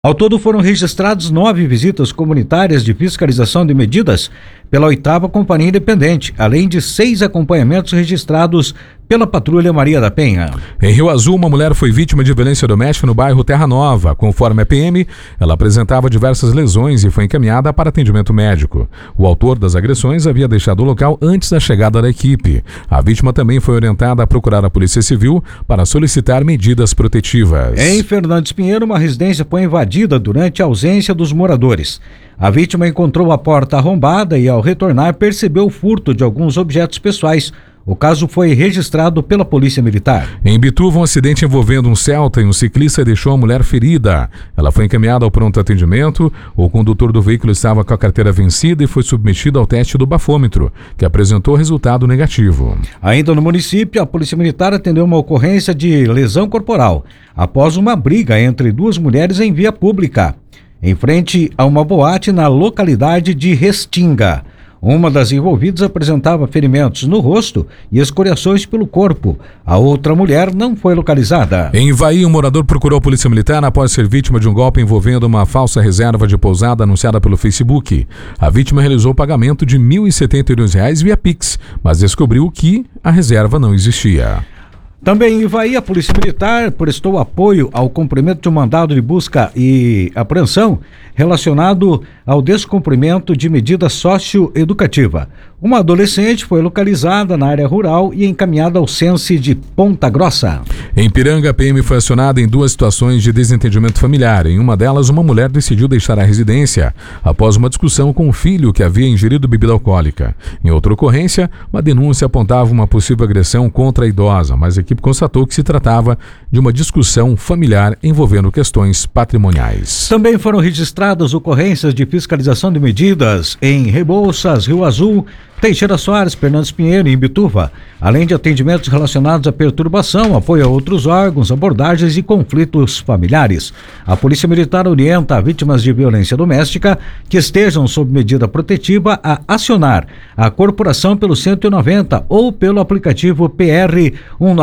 Ao todo foram registrados 9 visitas comunitárias de fiscalização de medidas pela 8ª Companhia Independente, além de 6 acompanhamentos registrados pela Patrulha Maria da Penha. Em Rio Azul, uma mulher foi vítima de violência doméstica no bairro Terra Nova. Conforme a PM, ela apresentava diversas lesões e foi encaminhada para atendimento médico. O autor das agressões havia deixado o local antes da chegada da equipe. A vítima também foi orientada a procurar a Polícia Civil para solicitar medidas protetivas. Em Fernandes Pinheiro, uma residência foi invadida durante a ausência dos moradores. A vítima encontrou a porta arrombada e, ao retornar, percebeu o furto de alguns objetos pessoais. O caso foi registrado pela Polícia Militar. Em Bituva, um acidente envolvendo um Celta e um ciclista deixou a mulher ferida. Ela foi encaminhada ao pronto atendimento. O condutor do veículo estava com a carteira vencida e foi submetido ao teste do bafômetro, que apresentou resultado negativo. Ainda no município, a Polícia Militar atendeu uma ocorrência de lesão corporal após uma briga entre 2 mulheres em via pública, em frente a uma boate na localidade de Restinga. Uma das envolvidas apresentava ferimentos no rosto e escoriações pelo corpo. A outra mulher não foi localizada. Em Ivaí, um morador procurou a Polícia Militar após ser vítima de um golpe envolvendo uma falsa reserva de pousada anunciada pelo Facebook. A vítima realizou o pagamento de R$ 1.072 via Pix, mas descobriu que a reserva não existia. Também em Ivaí, a Polícia Militar prestou apoio ao cumprimento de um mandado de busca e apreensão relacionado ao descumprimento de medida socioeducativa. Uma adolescente foi localizada na área rural e encaminhada ao SENSE de Ponta Grossa. Em Piranga, a PM foi acionada em 2 situações de desentendimento familiar. Em uma delas, uma mulher decidiu deixar a residência após uma discussão com o filho que havia ingerido bebida alcoólica. Em outra ocorrência, uma denúncia apontava uma possível agressão contra a idosa, mas a equipe constatou que se tratava de uma discussão familiar envolvendo questões patrimoniais. Também foram registradas ocorrências de fiscalização de medidas em Rebouças, Rio Azul, Teixeira Soares, Fernandes Pinheiro e Imbituva, além de atendimentos relacionados à perturbação, apoio a outros órgãos, abordagens e conflitos familiares. A Polícia Militar orienta vítimas de violência doméstica que estejam sob medida protetiva a acionar a corporação pelo 190 ou pelo aplicativo PR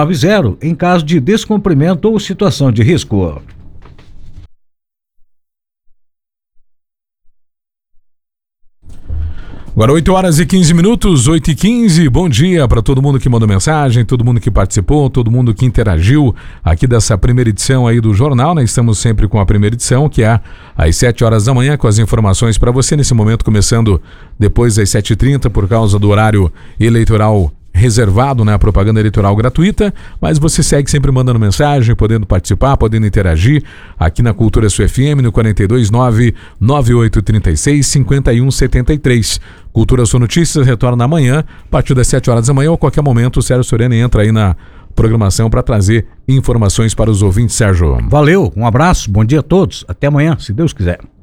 190 em caso de descumprimento ou situação de risco. Agora 8h15, 8h15, bom dia para todo mundo que mandou mensagem, todo mundo que participou, todo mundo que interagiu aqui dessa primeira edição aí do jornal, né? Estamos sempre com a primeira edição, que é às 7 horas da manhã, com as informações para você, nesse momento começando depois das 7h30 por causa do horário eleitoral reservado, né, a propaganda eleitoral gratuita, mas você segue sempre mandando mensagem, podendo participar, podendo interagir aqui na Cultura SUFM no 429-9836-5173. Cultura Sul Notícias retorna amanhã, a partir das 7 horas da manhã ou a qualquer momento o Sérgio Soriano entra aí na programação para trazer informações para os ouvintes. Sérgio. Valeu, um abraço, bom dia a todos, até amanhã, se Deus quiser.